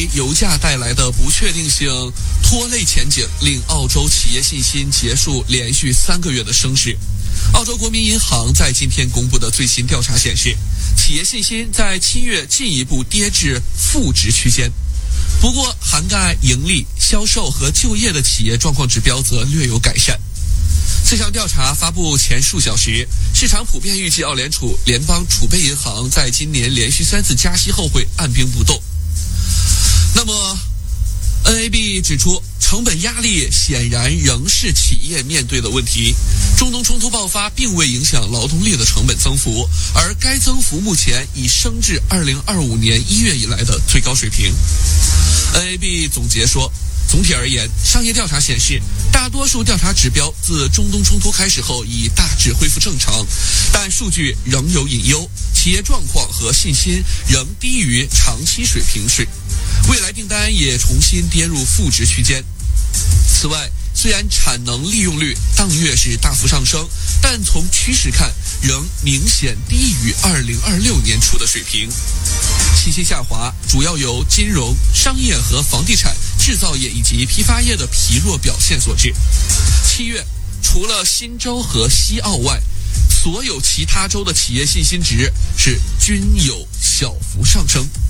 油价带来的不确定性拖累前景，令澳洲企业信心结束连续3个月的升势。澳洲国民银行在今天公布的最新调查显示，企业信心在7月进一步跌至负值区间。不过，涵盖盈利、销售和就业的企业状况指标则略有改善。这项调查发布前数小时，市场普遍预计澳联储联邦储备银行在今年连续3次加息后会按兵不动。那么 NAB 指出，成本压力显然仍是企业面对的问题。中东冲突爆发并未影响劳动力的成本增幅，而该增幅目前已升至2025年1月以来的最高水平。NAB 总结说，总体而言，商业调查显示，大多数调查指标自中东冲突开始后已大致恢复正常，但数据仍有隐忧，企业状况和信心仍低于长期水平时，未来订单也重新跌入负值区间。此外，虽然产能利用率当月是大幅上升，但从趋势看，仍明显低于2026年初的水平。信心下滑主要由金融、商业和房地产、制造业以及批发业的疲弱表现所致。7月，除了新州和西澳外，所有其他州的企业信心值均有小幅上升。